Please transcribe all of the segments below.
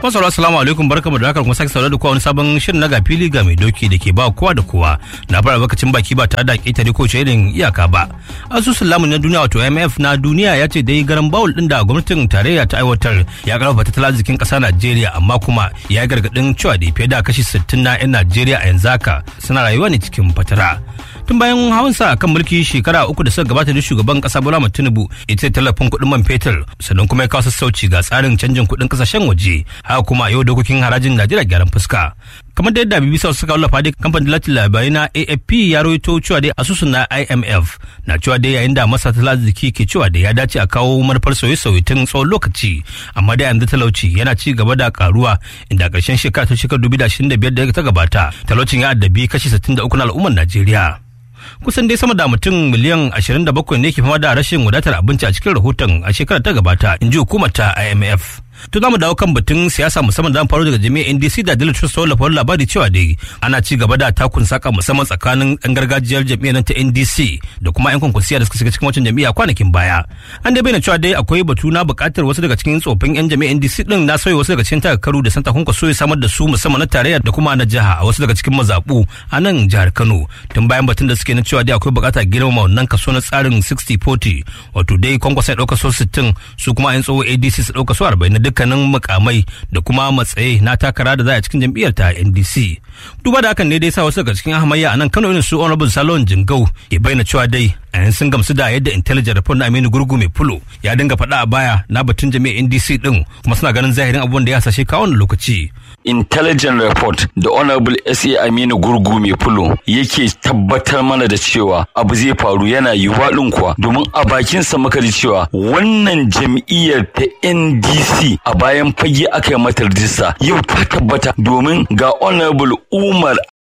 Masaura assalamu alaikum, barkamu da haka kuma sake saurare da kowa wani sabon shirin na gafili ga mai doki da ke ba kowa da kowa na fara bakacin baki ba tare da ƙetare ko irin iyaka ba. Asusun lamun na duniya wato IMF na duniya ya ce dai garan bawul din da gwamnatin tarayya ta aiwatar ya karfafa tattalin arzikin ƙasa Najeriya, amma kuma ya yi gargaɗin cewa da fiye da kashi 60 na 'yan Najeriya a yanzu haka suna rayuwa ne cikin fatara. Tun bayan hawansa kan mulki shekara 3 da suka gabata da shugaban kasa Bola Ahmed Tinubu ita tallafin kuɗin man fetur, sannan kuma ya kawo sassauci ga tsarin canjin kuɗin kasashen waje, haka kuma yau dokokin harajin Najeriya gyaran fuska. Kamar da yadda BBC suka wallafa dai kamfanin latin labarai na AFP ya rawaito cewa dai asusun na IMF na cewa dai yayin da masa tattalin arziki ke cewa da ya dace a kawo manufar sauye-sauye tun tsawon lokaci, amma dai yanzu talauci yana ci gaba da karuwa, inda a ƙarshen shekara 2025 da ta gabata talaucin ya addabi kashi 63 na al'ummar Najeriya. Kusan dai sama da mutum miliyan 27 ne ke fama da rashin wadatar abinci a cikin rahoton a shekarar ta gabata, in ji hukumar ta IMF. To za mu dawo kan batun siyasa musamman da faru daga jami'ar NDC da Daily Trust wallafa labari cewa dai ana ci gaba da takun saka musamman tsakanin ɗan gargajiyar jami'ar ta NDC da kuma 'yan kwankwasiya da suka shiga cikin wancan jami'a kwanakin baya. An dai bayyana cewa dai akwai batu na buƙatar wasu daga cikin tsofin 'yan jami'ar NDC din na sauya wasu daga cikin takakaru da santa kwankwaso ya samar da su musamman na tarayya da kuma na jiha a wasu daga cikin mazaɓu a nan jihar Kano. Tun bayan batun da suke na cewa dai akwai buƙatar girmama wannan kaso na tsarin 60-40, wato dai kwankwasa ya ɗauka so 60 su kuma 'yan tsoho ADC su ɗauka so 40 dukkanin mukamai da kuma matsayi na takara da za a cikin jam'iyyar ta NDC. Duba da hakan ne dai sa wasu daga cikin hamayya a nan Kano irin su Honorable Salon Jingau ke bayyana cewa dai a yan sun gamsu da yadda intelligent report na Aminu Gurgu mai fulo ya dinga faɗa a baya na batun jami'ar NDC din, kuma suna ganin zahirin abubuwan da ya hasashe kawo lokaci. Intelligent report da Honorable SA Aminu Gurgu mai fulo yake tabbatar mana da cewa abu zai faru yana yiwuwa ɗin kuwa, domin a bakinsa muka ji cewa wannan jam'iyyar ta NDC a bayan fage aka yi mata rijista, yau ta tabbata domin ga Honorable Umar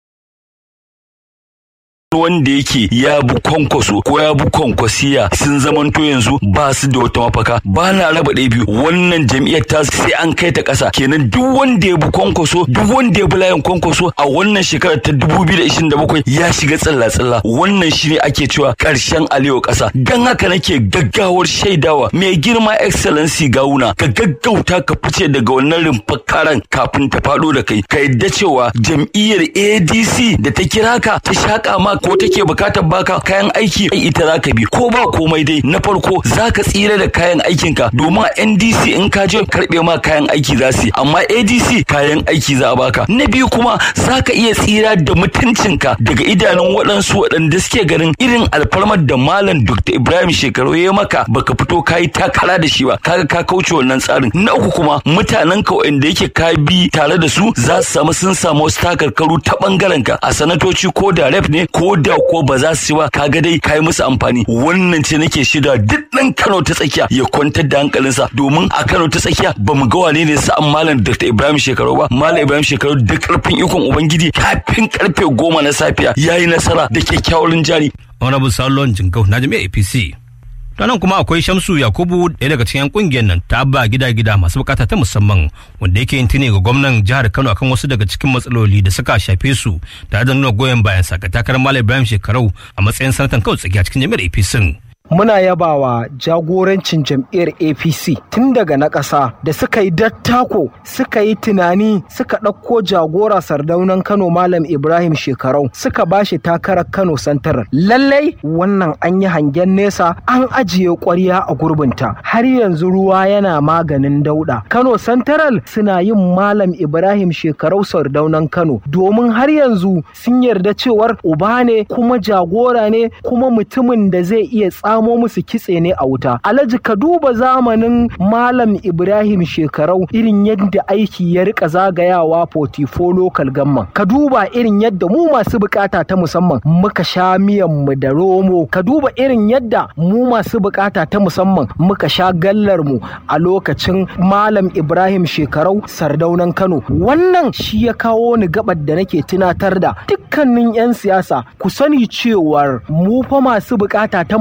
wanda yake ya bu kwankwaso ko ya bu kwankwasiya sun zamanto yanzu ba su da wata mafaka. Ba na raba ɗaya biyu, wannan jam'iyyar ta sai an kai ta ƙasa, kenan duk wanda ya bu kwankwaso, duk wanda ya bu layin kwankwaso a wannan shekarar ta 2027 ya shiga tsalla-tsalla. Wannan shine ake cewa ƙarshen alewa ƙasa. Dan haka nake gaggawar shaidawa mai girma excellency Gawuna ka gaggauta ka fice daga wannan rumfar karan kafin ta faɗo da kai, ka yadda cewa jam'iyyar ADC da ta kira ka ta shaƙa ma ko take bukatar baka kayan aiki ita zaka bi, ko ba komai dai na farko zaka tsira da kayan aikin ka, domin NDC in ka je karbe ma kayan aiki za su, amma ADC kayan aiki za a baka. Na biyu kuma zaka iya tsira da mutuncinka daga idanun waɗansu waɗanda suke ganin irin alfarmar da Malam Dr. Ibrahim Shekaru ya maka baka fito kayi takara da shi ba, kaga ka kauce wannan tsarin. Na uku kuma mutanen ka wanda yake ka bi tare da su za su sun samu wasu takarkaru ta bangaren ka a sanatoci ko da rep ne ko da ko ba za su ci ba, kaga dai kai musu amfani. Wannan ce nake shida duk ɗan Kano ta tsakiya ya kwantar da hankalinsa, domin a Kano ta tsakiya ba mu ga wane ne sa'an Malam Dr. Ibrahim Shekaru ba. Malam Ibrahim Shekaru da karfin ikon Ubangiji kafin karfe 10 na safiya yayi nasara da kyakkyawar jari. Honorable Salon Jingau na jami'ar APC. Nan kuma akwai Shamsu Yakubu, ɗaya daga cikin kungiyar nan ta ba gida-gida masu bukata ta musamman, wanda yake yin tuni ga gwamnan jihar Kano akan wasu daga cikin matsaloli da suka shafe su, tare da nuna goyon bayan sa ga takarar Malam Ibrahim Shekarau a matsayin sanatan Kano tsakiya cikin jami'ar APC. Muna yabawa jagorancin jam'iyyar APC tun daga na ƙasa da suka yi dattako, suka yi tunani, suka ɗauko jagora sardaunan Kano Malam Ibrahim Shekarau suka bashi takarar Kano Santaral. Lallai wannan an yi hangen nesa, an ajiye ƙwarya a gurbinta. Har yanzu ruwa yana maganin dauɗa. Kano Santaral suna yin Malam Ibrahim Shekarau sardaunan Kano, domin har yanzu sun yarda cewar uba ne kuma jagora ne kuma mutumin da zai iya samo musu kitse ne a wuta. Alhaji ka duba zamanin Malam Ibrahim Shekarau irin yadda aiki ya rika zagayawa 44 local government. Ka duba irin yadda mu masu bukata ta musamman muka sha miyan mu da romo. Ka duba irin yadda mu masu bukata ta musamman muka sha gallar mu a lokacin Malam Ibrahim Shekarau sardaunan Kano. Wannan shi ya kawo ni gabar da nake tunatar da dukkanin 'yan siyasa ku sani cewar mu fa masu bukata ta musamman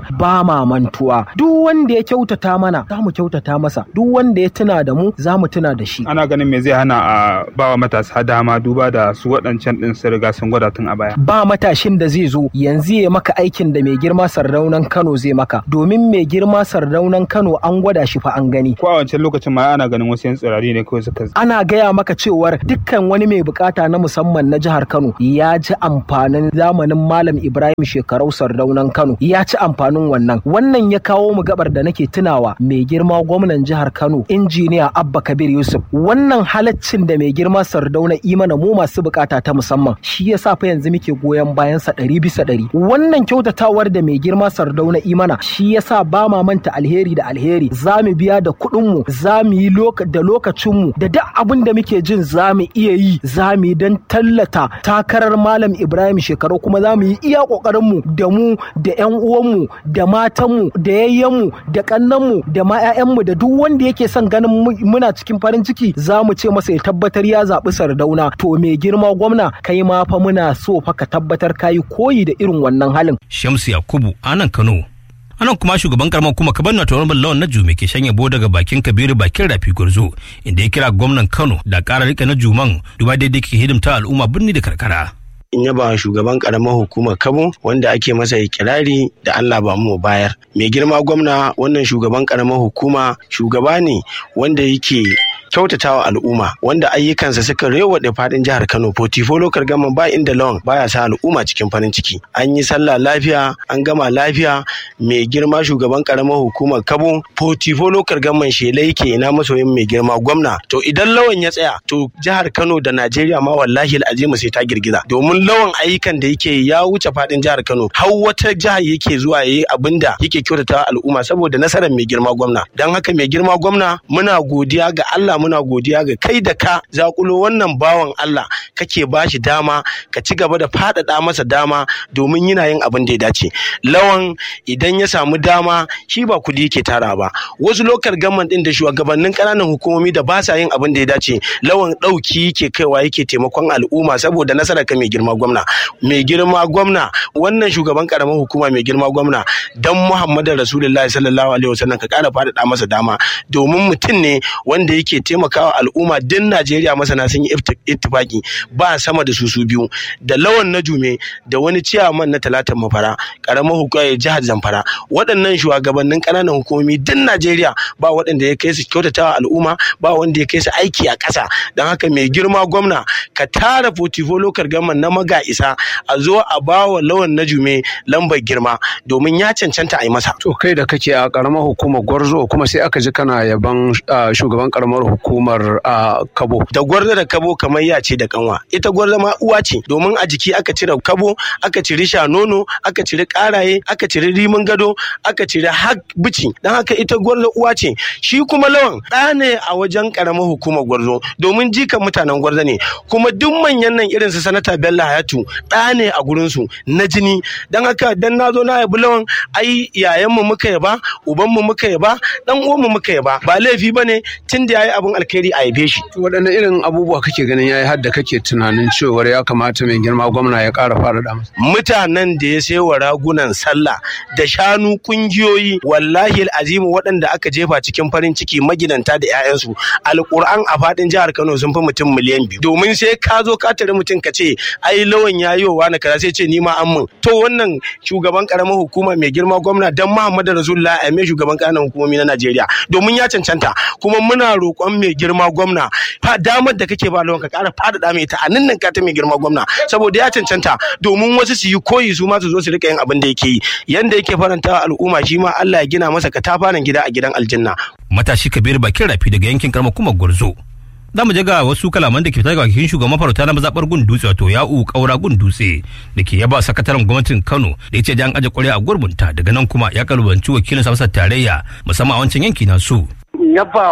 ba ma mantuwa. Duk wanda ya kyautata mana za mu kyautata masa, duk wanda ya tuna da mu za mu tuna da shi. Ana ganin me zai hana a bawa matasa dama duba da su waɗancan ɗin sun riga sun gwada tun a baya. Ba matashin da zai zo yanzu ya maka aikin da mai girma Sardaunan Kano zai maka, domin mai girma Sardaunan Kano an gwada shi fa an gani. Ko a wancan lokacin ma ana ganin wasu yan tsirari ne kawai suka. Ana gaya maka cewar dukkan wani mai bukata na musamman na jihar Kano ya ji amfanin zamanin Malam Ibrahim Shekarau Sardaunan Kano, ya ci amfanin wannan ya kawo mu gabar da nake tunawa mai girma gwamnan jihar Kano injiniya Abba Kabir Yusuf. Wannan halaccin da mai girma Sardauna imana mu masu bukata ta musamman shi yasa fa yanzu muke goyon bayan sa 100%. Wannan kyautawar da mai girma Sardauna imana shi yasa ba ma manta alheri da alheri, zamu biya da kuɗin mu, zamu yi da lokacin mu, da duk abin da muke jin zamu iya yi, zamu yi dan tallata takarar Malam Ibrahim Shekarau, kuma zamu yi iya kokarin mu da mu da ƴan uwan mu da matan mu da yayyan mu da kannan mu da ma ƴaƴan mu da duk wanda yake son ganin muna cikin farin ciki zamu ce masa ya tabbatar ya zaɓi Sardauna. To mai girma gwamna kai ma fa muna so fa ka tabbatar kayi koyi da irin wannan halin. Shamsu Yakubu anan Kano. Anan kuma shugaban karamar kuma Kabanna Tauraron Lawan na Jume ke shanye bo daga bakin Kabiru bakin Rafi Gurzo, inda ya kira gwamnan Kano da ƙara rike na Juman duba daidai ke hidimta al'umma birni da karkara. In yaba shugaban karamar hukumar Kabo wanda ake masa ikirari da Allah ba mu bayar. Mai girma gwamna, wannan shugaban karamar hukuma shugaba ne wanda yake kyautatawa al'umma, wanda ayyukansa suka rewaɗe fadin jihar Kano. Potifo lokal gaman ba inda lawan baya sa al'umma cikin farin ciki. An yi sallah lafiya, an gama lafiya. Mai girma shugaban karamar hukumar Kabo, Potifo lokal gaman shela yake ina masoyin mai girma gwamna. To idan lawan ya tsaya, to jihar Kano da Najeriya ma wallahi al'azimu sai ta girgiza. Domin lawan ayyukan da yake ya wuce fadin jihar Kano, har wata jihar yake zuwa yayi abinda yake kyautatawa al'umma saboda nasarar mai girma gwamna. Dan haka mai girma gwamna, muna godiya ga Allah, muna godiya ga kai da ka zakulo wannan bawan Allah kake bashi dama ka ci gaba da faɗaɗa masa dama domin yana yin abin da ya dace. Lawan idan ya samu dama shi ba kudi yake tara ba. Wasu lokal government din da shugabannin ƙananan hukumomi da ba sa yin abin da ya dace, lawan ɗauki yake kaiwa yake taimakon al'umma saboda nasarar ka mai girma gwamna. Mai girma gwamna, wannan shugaban karamar hukuma mai girma gwamna, dan Muhammadu Rasulullahi sallallahu alaihi wasallam ka ƙara faɗaɗa masa dama, domin mutum ne wanda yake taimakawa al'umma. Din Najeriya masana sun yi ittifaki ba sama da su biyu, da Lawan na Jume da wani ciyaman na Talatan Mafara karamar hukumar jihar Zamfara. Waɗannan shugabannin ƙananan hukumomi din Najeriya ba waɗanda ya kai su kyautatawa al'umma, ba wanda ya kai su aiki a ƙasa. Don haka mai girma gwamna, ka tara Potifo lokal government na Maga Isa a zo a bawa Lawan na Jume lambar girma domin ya cancanta a yi masa. To kai da kake a karamar hukumar Gwarzo kuma sai aka ji kana yaban shugaban karamar hukumar Kabo. Da Gwarzo da Kabo kamar ya ce da kanwa. Ita Gwarzo ma uwa ce, domin a jiki aka cire Kabo, aka cire shanono, aka cire karaye, aka cire rimin gado, aka cire bici. Dan haka ita Gwarzo uwa ce. Shi kuma Lawan ɗa ne a wajen karamar hukumar Gwarzo, domin jikan mutanen Gwarzo ne. Kuma duk manyan nan irin su Sanata Bello Hayatu ɗa ne a gurin su na jini. Dan haka dan nazo na yabi Lawan, ai yayan mu muka yaba, uban mu muka yaba, dan uwan mu muka yaba. Ba laifi bane tunda yayi abun alkhairi a yabe shi. Waɗanne irin abubuwa kake ganin yayi har da kake tunanin cewa ya kamata mai girma gwamna ya ƙara faɗaɗa masa? Mutanen da ya sayo ragunan sallah da shanu, kungiyoyi, wallahi azimu waɗanda aka jefa cikin farin ciki, magidanta da 'ya'yansu, alƙur'an a faɗin jihar Kano sun fi mutum miliyan 2. Domin sai ka zo ka tare mutum ka ce ai Lawan ya yi wa na kaza, sai ce ni ma an mun. To wannan shugaban karamar hukuma mai girma gwamna dan Muhammadu Rasulullahi a mai shugaban ƙananan hukumomi na Najeriya, domin ya cancanta. Kuma muna roƙon mai girma gwamna, damar da kake ba Lawan ka ƙara faɗaɗa mai ta a nan ka ta mai girma gwamna, saboda ya cancanta, domin wasu su yi koyi su ma su zo su rika yin abin da yake yi. Yanda yake faranta al'umma, shi ma Allah ya gina masa katafaren gida a gidan aljanna. Matashi Kabiru bakin Rafi daga yankin karamar kuma Gwarzo. Za mu je ga wasu kalaman da ke fita daga bakin shugaban mafarauta na mazaɓar Gundutse, wato Ya'u Kaura Gundutse, da ke yaba sakataren gwamnatin Kano da ya ce an aje ƙwarya a gurbinta. Daga nan kuma ya kalubalanci wakilin sa tarayya musamman a wancan yanki nasu. Yabawa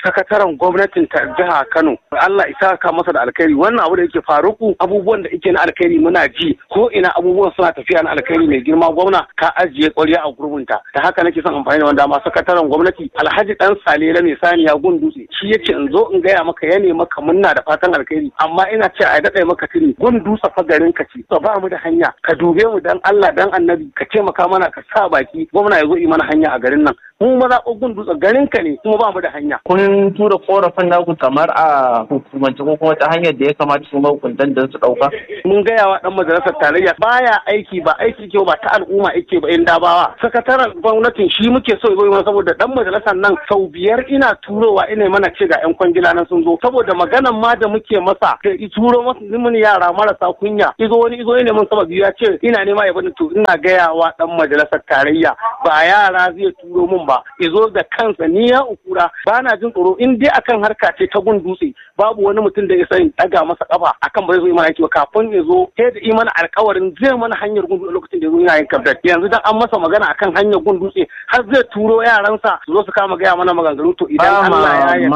sakataren gwamnatin ta jiha Kano Allah isa ka masa da alkhairi wannan abu da yake faruku abubuwan da yake na alkhairi muna ji ko ina abubuwan suna tafiya na alkhairi mai girma gwamna ka ajiye ƙwarya a gurbinta ta haka nake son amfani da wanda ma sakataren gwamnati Alhaji Dan Salela mai saniya Gundutse shi yace in zo in gaya maka ya ne maka munna da fatan alkhairi amma ina ce a daɗe maka tuni Gundutse fa garin ka ce ba mu da hanya ka dube mu dan Allah dan Annabi ka taimaka mana ka sa baki gwamna ya zo yi mana hanya a garin nan mu maza kogun dutse garin ka ne kuma ba mu da hanya. Kun tura korafin naku kamar a hukumance ko kuma ta hanyar da ya kamata su mahukuntan da su dauka? Mun gaya wa dan majalisar tarayya baya aiki ba aiki ke ba ta al'umma yake ba in dabawa. Sakataren gwamnatin shi muke so ya mana saboda dan majalisar nan sau 5 ina turowa ina mana ce ga yan kwangila nan sun zo saboda maganan ma da muke masa da turo masa mun yara marasa kunya izo ne mun sababi ya ce ina nema ya bani to ina gaya wa dan majalisar tarayya ba yara zai turo mun ba izo da kansa ni ya ukura ba na jin tsoro in dai akan harka ce ta Gundutse babu wani mutum da ya sani daga masa kafa akan ba zai zo mana aiki ba kafin ya zo sai da imana alƙawarin zai mana hanyar Gundutse lokacin da ya zo yana yin kabdat yanzu dan an masa magana akan hanyar Gundutse har zai turo yaransa su zo su kama gaya mana maganganu to idan Allah ya yarda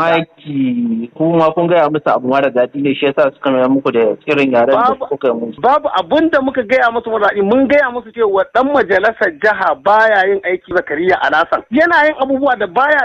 maki kuma kun gaya musu abu mara daɗi ne shi yasa suka nuna muku da irin yaran da kuka yi musu babu abin da muka gaya musu mara daɗi mun gaya musu cewa dan majalisar jiha baya yin aiki Zakariya Alasan yana yin abubuwa da baya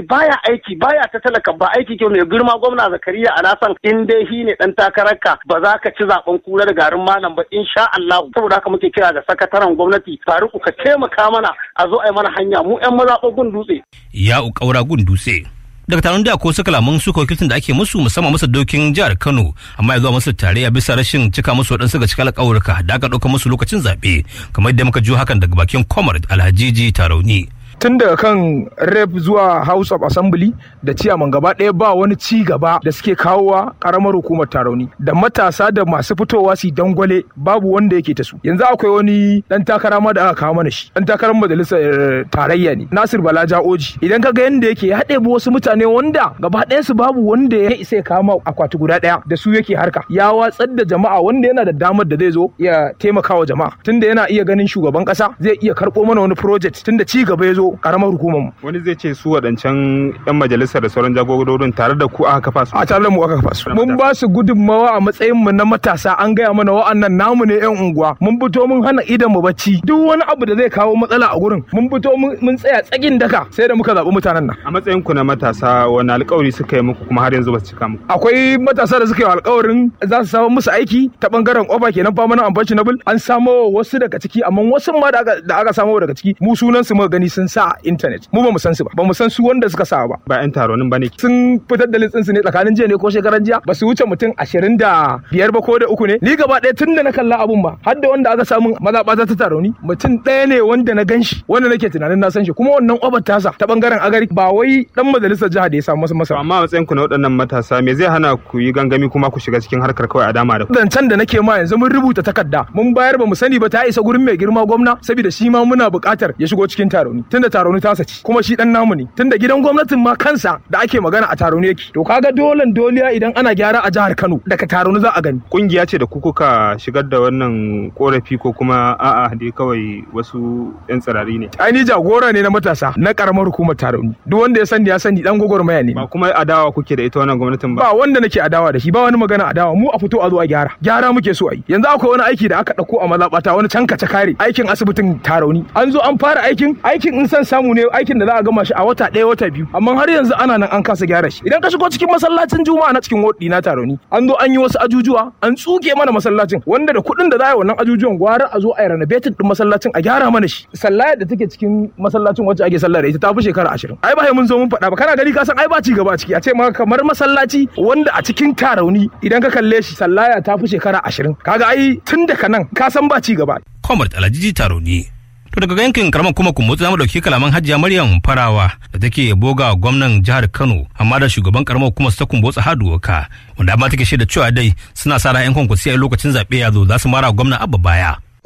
aiki baya ta talaka ba aiki kyau ne girma gwamna Zakariya Alasan in dai shi ne dan takararka ba za ka ci zaben kura da garin malam ba insha Allah saboda haka muke kira ga sakataren gwamnati Faruku ka taimaka mana a zo a yi mana hanya mu ƴan mazaɓar Gundutse. Ya uƙaura Gundutse. Daga taron da ko suka lamun su wakilcin da ake musu musamman masa dokin jihar Kano amma ya zuwa masu tarayya bisa rashin cika musu waɗansu ga cika alƙawarka da aka ɗauka musu lokacin zaɓe kamar yadda muka ji hakan daga bakin Comrade Alhajiji Tarauni. Tun daga kan rep zuwa House of Assembly da ciyaman gaba ɗaya ba wani ci gaba da suke kawowa karamar hukumar Tarauni da matasa da masu fitowa su dangwale babu wanda yake ta su yanzu akwai wani dan takara ma da aka kawo mana shi dan takarar majalisar tarayya ne Nasir Bala Jaoji idan ka ga yanda yake ya ɗebi wasu mutane wanda gaba ɗayan su babu wanda ya isa ya kama akwati guda ɗaya da su yake harka ya watsar da jama'a wanda yana da damar da zai zo ya taimaka wa jama'a tunda yana iya ganin shugaban ƙasa zai iya karɓo mana wani project tunda ci gaba ya zo karamar hukumar mu. Wani zai ce su waɗancan 'yan majalisar da sauran jagororin tare da ku aka kafa su. A tare da mu aka kafa su. Mun ba su gudunmawa a matsayin mu na matasa an gaya mana wa'annan namu ne 'yan unguwa. Mun fito mun hana idan mu bacci. Duk wani abu da zai kawo matsala a gurin mun fito mun tsaya tsagin daka sai da muka zaɓi mutanen nan. A matsayin ku na matasa wani alƙawari suka yi muku kuma har yanzu ba su cika muku. Akwai matasa da suka yi alƙawarin za su samu musu aiki ta bangaren oba kenan permanent unpensionable an samo wasu daga ciki amma wasu ma da aka samo daga ciki mu sunan su muka gani sun sa internet mu ba mu san su ba mu san su wanda suka sa ba yan taronin bane sun fitar da litsin su ne tsakanin jiya ne ko shekaran jiya ba su wuce mutum 25 ba ko da 3 ne ni gaba ɗaya tun da na kalla abun ba har da wanda aka samu mazaɓa ta taroni mutum ɗaya ne wanda na ganshi wanda nake tunanin na san shi kuma wannan obar tasa ta bangaren agari ba wai dan majalisar jiha da ya samu masa amma a matsayin ku na waɗannan matasa me zai hana ku yi gangami kuma ku shiga cikin harkar kawai a dama da ku dan da nake ma yanzu mun rubuta takarda mun bayar ba mu sani ba ta isa gurin mai girma gwamna saboda shi ma muna buƙatar ya shigo cikin taroni tunda taroni ta saci kuma shi dan namu ne tunda gidan gwamnatin ma kansa da ake magana a Taroni yake to kaga doliya idan ana gyara a jihar Kano daga Taroni za a gani kungiya ce da ku kuka shigar da wannan korafi ko kuma a'a dai kawai wasu yan tsirari ne ai ni jagora ne na matasa na karamar hukumar Taroni duk wanda ya sani dan gogormaya ne ba kuma adawa kuke da ita wannan gwamnatin ba wanda nake adawa da shi ba wani magana adawa mu a fito a zo a gyara muke so ai yanzu akwai wani aiki da aka dauko a mazabata wani can kace kare aikin asibitin Taroni an zo an fara aikin in san samu ne aikin da za a gama shi a wata 1 wata 2 amma har yanzu ana nan an kasa gyara shi idan ka shigo cikin masallacin juma'a na cikin wodi na Taroni an zo an yi wasu ajujuwa an tsuke mana masallacin wanda da kuɗin da za a yi wannan ajujuwan gwara a zo a yi renovated din masallacin a gyara mana shi sallayar da take cikin masallacin wacce ake sallah da ita ta fi shekara 20 ai ba mun zo mun faɗa ba kana gani ka san ai ba ci gaba a ciki a ce maka kamar masallaci wanda a cikin Taroni idan ka kalle shi sallaya ta fi shekara 20 kaga ai tun daga nan ka san ba ci gaba Comrade Alhajiji Taroni. To daga yankin karamar kuma Kumbotso zamu dauki kalaman Hajiya Maryam Farawa da take boga gwamnan jihar Kano amma da shugaban karamar kuma ta Kumbotso Haduwaka wanda amma take shaida cewa dai suna sa ran yan kwankwasi a lokacin zabe ya zo za su mara gwamna Abba baya.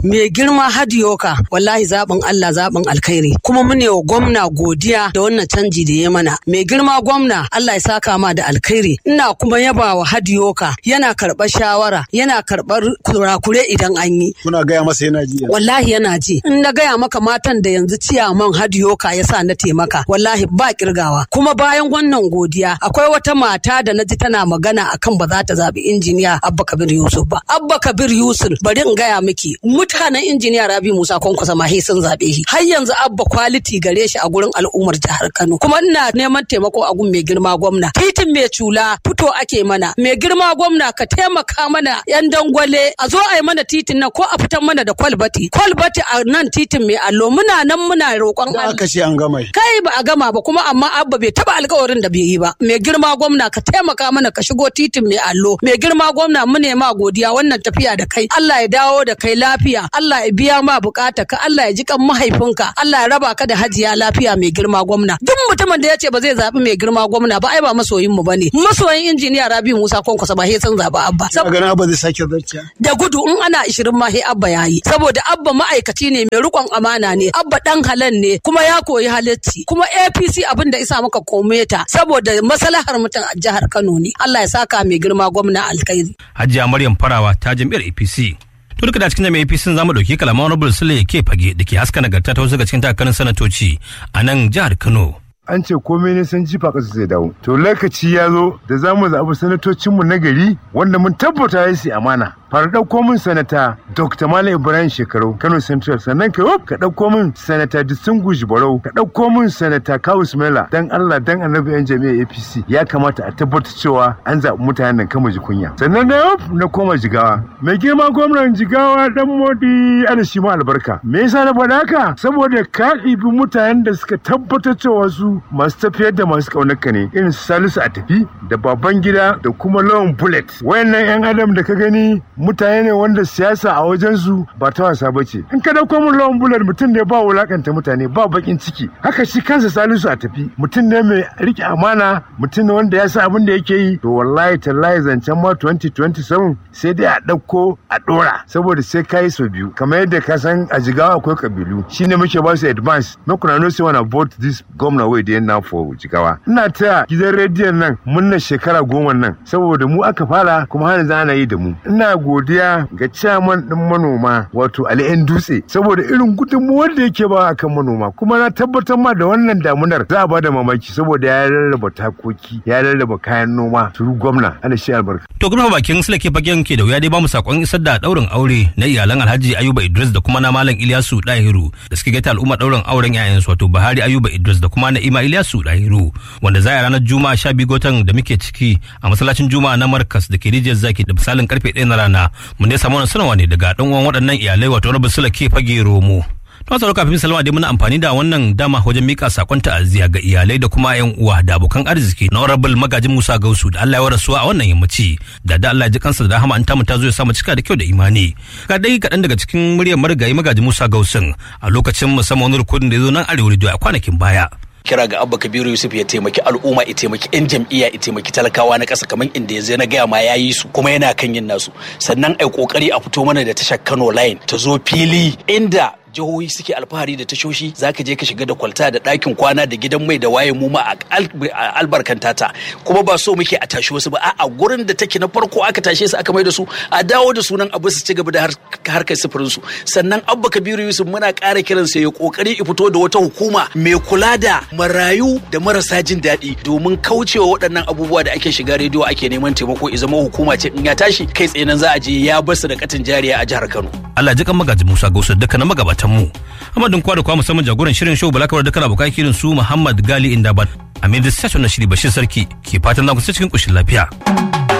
mai girma Hadiyoka wallahi zaɓin Allah zaɓin alkhairi kuma mune wa gwamna godiya da wannan canji da ya mana. Mai girma gwamna Allah ya saka ma da alkhairi. Ina kuma yaba wa Hadiyoka yana karɓar shawara yana karɓar kurakure idan an yi. Kuna gaya masa yana ji? Wallahi yana ji. In na gaya maka matan da yanzu ciyaman Hadiyoka ya sa na taimaka wallahi ba kirgawa. Kuma bayan wannan godiya akwai wata mata da na ji tana magana akan ba za ta zaɓi injiniya Abba Kabir Yusuf ba. Abba Kabir Yusuf bari in gaya miki mutanen injiniya Rabi Musa Kwankwaso ma sun zaɓe shi. Har yanzu Abba quality gare shi a gurin al'ummar jihar Kano. Kuma ina neman taimako a gun mai girma gwamna. Titin mai cula fito ake mana. Mai girma gwamna ka taimaka mana yan dangwale a zo a yi mana titin nan ko a fitar mana da kwalbati. Kwalbati a nan titin mai allo muna nan muna roƙon Allah. Aka ce an gama. Kai ba a gama ba kuma amma Abba bai taba alƙawarin da bai yi ba. Mai girma gwamna ka taimaka mana ka shigo titin mai allo. Mai girma gwamna mu ne ma godiya wannan tafiya da kai. Allah ya dawo da kai lafiya. Allah ya biya ma bukata ka. Allah ya ji kan mahaifinka. Allah ya raba ka da hajiya lafiya mai girma gwamna. Duk mutumin da ya ce ba zai zaɓi mai girma gwamna ba ai ba masoyin mu bane. Masoyin injiniya Rabi Musa Kwankwaso ba sai sun zaɓi Abba. Saboda Abba zai sake zarciya. Da gudu in ana 20 ma sai Abba yayi. Saboda Abba ma'aikaci ne mai riƙon amana ne. Abba dan halal ne kuma ya koyi halacci. Kuma APC abin da isa maka kometa saboda maslahar mutum a jihar Kano ne. Allah ya saka mai girma gwamna alkhairi. Hajiya Maryam Farawa ta jam'iyyar APC. To duka da cikin jami'ar APC zamu dauki kalaman Honorable Sule ke fage da ke haska nagarta ta wasu daga cikin takarar sanatoci a nan jihar Kano. An ce komai ne san jifa ƙasa zai dawo. To lokaci ya zo da za mu zaɓi sanatocinmu na gari wanda mun tabbata ya su amana. Fara ɗauko min sanata Dr. Malam Ibrahim Shekarau Kano Central sannan ka ɗauko min sanata Distinguished Barau ka ɗauko min sanata Kawu Ismaila dan Allah dan Annabi yan jami'ar APC ya kamata a tabbatar cewa an zaɓi mutanen nan kama ji kunya. Sannan na koma Jigawa. Mai girma gwamnan Jigawa dan Modi ana shi ma albarka. Me yasa na faɗa haka? Saboda ka ɗibi mutanen da suka tabbatar cewa su masu tafiyar da masu ƙaunarka ne irin Salisu a tafi da Babangida da kuma Lawan Bullet. Wayannan 'yan adam da ka gani mutane ne wanda siyasa a wajensu ba ta wasa ba ce. In ka dauko mun Lawan Bullet mutum ne ba wulakanta mutane ba bakin ciki. Haka shi kansa Salisu a tafi mutum ne mai rike amana mutum ne wanda ya sa abin da yake yi. To wallahi tallahi zancen ma 2027 sai dai a dauko a dora saboda sai kai sau biyu. Kamar yadda ka san a Jigawa akwai kabilu shine muke ba su advance. No kuna no say wanna vote this governor way da na for Jigawa. Ina taya gidan rediyon nan munna shekara 10 nan saboda mu aka fara kuma har yanzu ana yi da mu. Ina godiya ga chairman din manoma wato Ali N Dutse saboda irin gudunmuwar da yake ba akan manoma kuma na tabbatar ma da wannan damunar za a ba da mamaki saboda ya rarraba takoki ya rarraba kayan noma turu gwamna ana shi albarka. To kuma bakin Sule ke fagen ke da wuya dai ba mu sakon isar da daurin aure na iyalan Alhaji Ayuba Idris da kuma na Malam Ilyasu Dahiru da suke gaita al'umma daurin auren yayansu wato Bahari Ayuba Idris da kuma Na'ima Ilyasu Dahiru wanda za a ranar Juma'a 12 ga watan da muke ciki a masallacin Juma'a na Markas da ke Rijiyar Zaki da misalin karfe 1 na rana. Mun dai samu wannan sanarwa ne daga dan uwan waɗannan iyalai wato Rabi Sule ke fage Romo. To sai kafin salama dai muna amfani da wannan dama wajen mika sakon ta'aziyya ga iyalai da kuma ƴan uwa da abokan arziki na Honorable Magajin Musa Gausu da Allah ya warasuwa a wannan yammaci da Allah ya ji kansa da rahama an tamu ta zo ya samu cika da kyau da imani. Ga dai kaɗan daga cikin muryar marigayi Magajin Musa Gausun a lokacin musamman wani rikodin da ya zo nan Arewa Radio a kwanakin baya. Kira ga Abba Kabiru Yusuf ya taimaki al'umma ya taimaki 'yan jam'iyya ya taimaki talakawa na ƙasa kamar inda ya zai na gaya ma ya yi su kuma yana kan yin nasu sannan ai kokari a fito mana da tashar Kano line ta zo fili inda jihohi suke alfahari da tashoshi zaka je ka shiga da kwalta da ɗakin kwana da gidan mai da waye mu ma a albarkanta ta kuma ba so muke a tashi wasu ba a gurin da take na farko aka tashe su aka mai da su a dawo da sunan abu su ci gaba da harkar sufurin su sannan Abba Kabiru Yusuf muna ƙara kiran sa ya kokari ya fito da wata hukuma mai kula da marayu da marasa jin daɗi domin kaucewa waɗannan abubuwa da ake shiga rediyo ake neman taimako ya zama hukuma ce in ya tashi kai tsaye nan za a je ya basu da katin jariya a jihar Kano. Allah ji kan Magajin Musa Gausu dukkan magabatan mu. Amadin kwa da kwa musamman jagoran shirin show Balakawar dukkan abokan kirin su Muhammad Gali Indaban. Amin da sashen na shiri Bashir Sarki ke fatan za ku cikin kushin lafiya.